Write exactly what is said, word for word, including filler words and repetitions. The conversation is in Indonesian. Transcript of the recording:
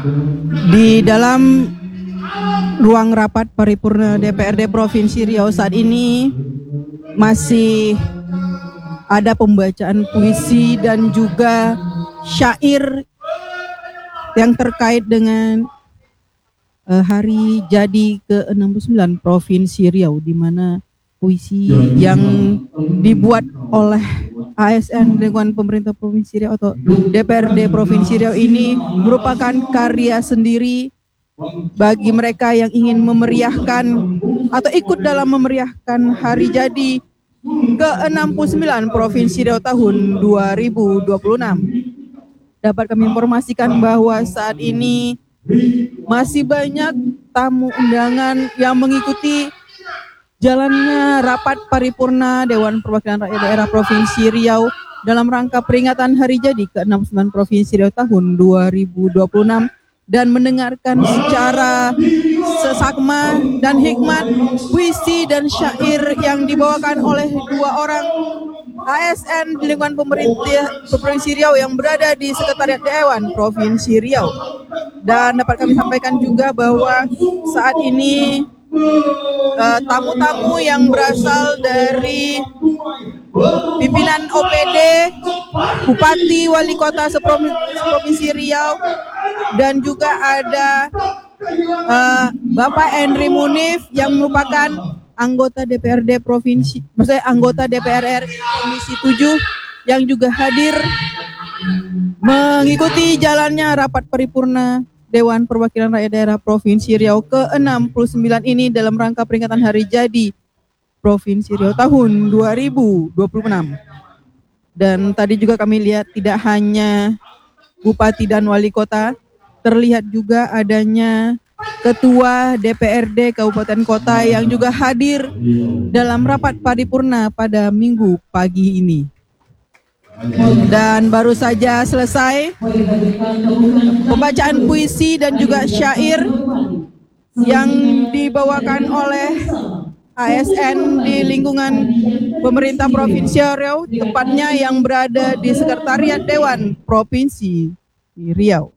Di dalam ruang rapat paripurna D P R D Provinsi Riau saat ini masih ada pembacaan puisi dan juga syair yang terkait dengan uh, hari jadi ke enam puluh sembilan Provinsi Riau, di mana puisi yang dibuat oleh A S N dengan pemerintah Provinsi Riau atau D P R D Provinsi Riau ini merupakan karya sendiri bagi mereka yang ingin memeriahkan atau ikut dalam memeriahkan hari jadi ke enam puluh sembilan Provinsi Riau tahun dua ribu dua puluh enam. Dapat kami informasikan bahwa saat ini masih banyak tamu undangan yang mengikuti jalannya rapat paripurna Dewan Perwakilan Rakyat Daerah Provinsi Riau dalam rangka peringatan hari jadi ke enam puluh sembilan Provinsi Riau tahun dua ribu dua puluh enam dan mendengarkan secara sesakma dan hikmat puisi dan syair yang dibawakan oleh dua orang A S N di lingkungan pemerintah Provinsi Riau yang berada di Sekretariat Dewan Provinsi Riau. Dan dapat kami sampaikan juga bahwa saat ini uh, tamu-tamu yang berasal dari pimpinan O P D, Bupati, Wali Kota Provinsi Riau, dan juga ada uh, Bapak Henry Munif yang merupakan anggota D P R D Provinsi, maksudnya anggota D P R R I Komisi tujuh yang juga hadir mengikuti jalannya rapat paripurna Dewan Perwakilan Rakyat Daerah Provinsi Riau ke enam puluh sembilan ini dalam rangka peringatan hari jadi Provinsi Riau tahun dua ribu dua puluh enam. Dan tadi juga kami lihat tidak hanya Bupati dan Wali Kota, terlihat juga adanya Ketua D P R D Kabupaten Kota yang juga hadir dalam rapat paripurna pada Minggu pagi ini. Dan baru saja selesai pembacaan puisi dan juga syair yang dibawakan oleh A S N di lingkungan pemerintah Provinsi Riau, tepatnya yang berada di Sekretariat Dewan Provinsi Riau.